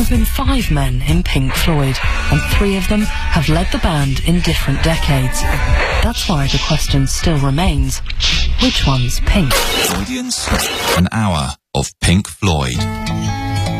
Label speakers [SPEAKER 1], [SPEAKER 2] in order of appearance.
[SPEAKER 1] There have been 5 men in Pink Floyd, and 3 of them have led the band in different decades. That's why the question still remains, which one's Pink?
[SPEAKER 2] Audience, an hour of Pink Floyd.